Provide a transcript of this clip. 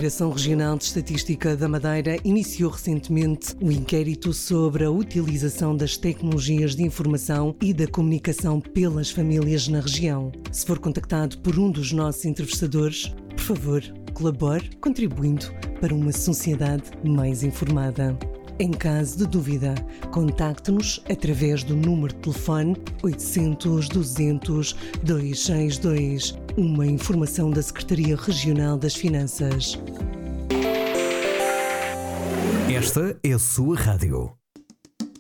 Direção Regional de Estatística da Madeira iniciou recentemente o inquérito sobre a utilização das tecnologias de informação e da comunicação pelas famílias na região. Se for contactado por um dos nossos entrevistadores, por favor, colabore contribuindo para uma sociedade mais informada. Em caso de dúvida, contacte-nos através do número de telefone 800 200 262, uma informação da Secretaria Regional das Finanças. Esta é a sua rádio.